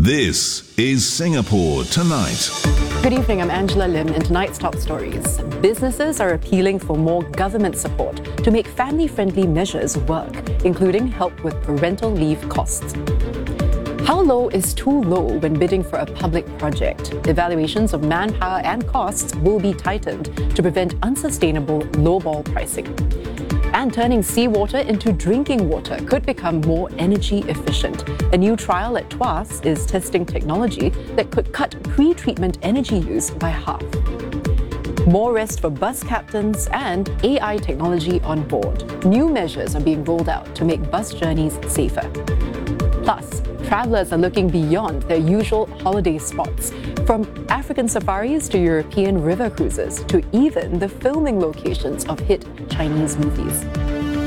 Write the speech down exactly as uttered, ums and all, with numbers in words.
This is Singapore Tonight. Good evening, I'm Angela Lim. In tonight's top stories, businesses are appealing for more government support to make family-friendly measures work, including help with parental leave costs. How low is too low when bidding for a public project? Evaluations of manpower and costs will be tightened to prevent unsustainable lowball pricing. And turning seawater into drinking water could become more energy efficient. A new trial at Tuas is testing technology that could cut pre-treatment energy use by half. More rest for bus captains and A I technology on board. New measures are being rolled out to make bus journeys safer. Plus, travellers are looking beyond their usual holiday spots, from African safaris to European river cruises to even the filming locations of hit Chinese movies.